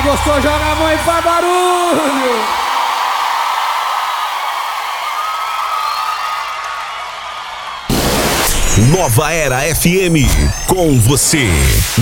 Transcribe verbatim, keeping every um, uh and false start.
gostou, joga a mão e faz barulho! Nova Era F M, com você.